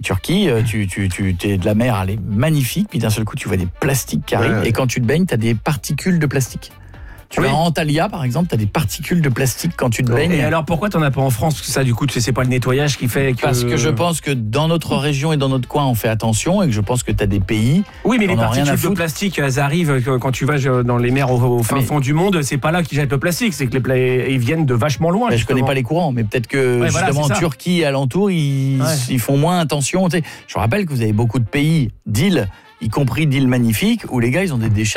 Turquie, t'es de la mer, elle est magnifique, puis d'un seul coup, tu vois des plastiques qui arrivent, et quand tu te baignes, t'as des particules de plastique. Tu vas en Antalya, par exemple, tu as des particules de plastique quand tu te baignes. Et alors, pourquoi t'en as pas en France? Parce que ça, du coup, c'est pas le nettoyage qui fait que... Parce que je pense que dans notre région et dans notre coin, on fait attention, et que je pense que tu as des pays... Oui, mais les particules de plastique, elles arrivent quand tu vas dans les mers au fin fond du monde. C'est pas là qu'ils jettent le plastique, c'est que ils viennent de vachement loin. Je connais pas les courants, mais peut-être que justement en Turquie et alentour, ils font moins attention. Je rappelle que vous avez beaucoup de pays d'îles, y compris d'îles magnifiques, où les gars, ils ont des déchets